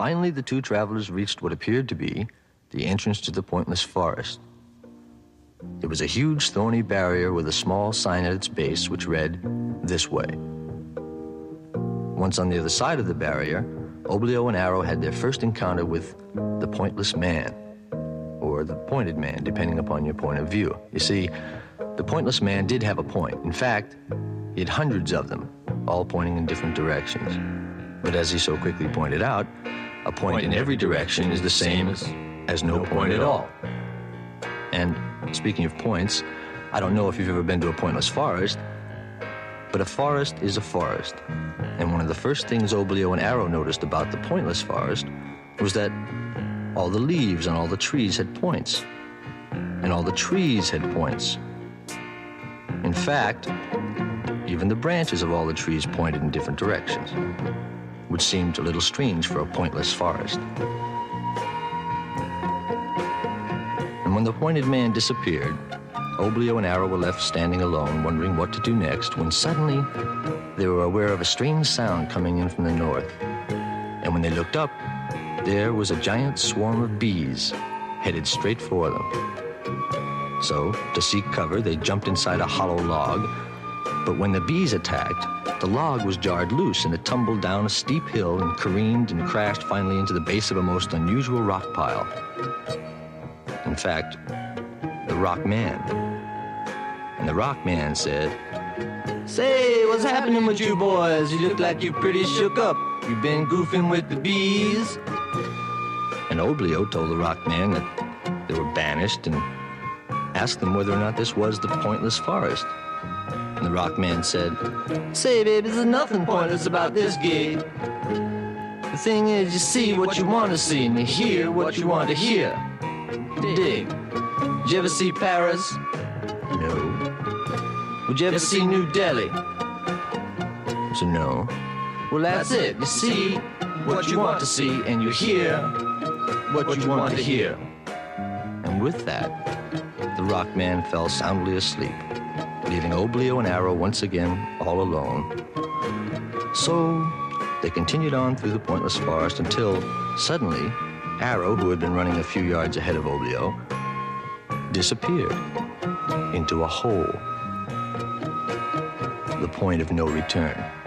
Finally, the two travelers reached what appeared to be the entrance to the pointless forest. It was a huge thorny barrier with a small sign at its base which read, "This way." Once on the other side of the barrier, Oblio and Arrow had their first encounter with the Pointless Man, or the Pointed Man, depending upon your point of view. You see, the Pointless Man did have a point. In fact, he had hundreds of them, all pointing in different directions. But as he so quickly pointed out, a point in every direction is the same as no point at all. And speaking of points, I don't know if you've ever been to a pointless forest, but a forest is a forest. And one of the first things Oblio and Arrow noticed about the pointless forest was that all the leaves on all the trees had points, and all the trees had points. In fact, even the branches of all the trees pointed in different directions, which seemed a little strange for a pointless forest. And when the Pointed Man disappeared, Oblio and Arrow were left standing alone, wondering what to do next, when suddenly they were aware of a strange sound coming in from the north. And when they looked up, there was a giant swarm of bees headed straight for them. So, to seek cover, they jumped inside a hollow log, but when the bees attacked, the log was jarred loose and it tumbled down a steep hill and careened and crashed finally into the base of a most unusual rock pile. In fact, the Rock Man. And the Rock Man said, "Say, what's happening with you boys? You look like you're pretty shook up. You've been goofing with the bees?" And Oblio told the Rock Man that they were banished and asked them whether or not this was the pointless forest. And the Rock Man said, "Say, baby, there's nothing pointless about this gig. The thing is, you see what you want to see and you hear what you want to hear. Dig. Did you ever see Paris? No. Would you ever see New Delhi? So no. Well, that's it. You see what you want to see and you hear what you want to hear." And with that, the Rock Man fell soundly asleep, leaving Oblio and Arrow once again all alone. So they continued on through the pointless forest until suddenly Arrow, who had been running a few yards ahead of Oblio, disappeared into a hole, the point of no return.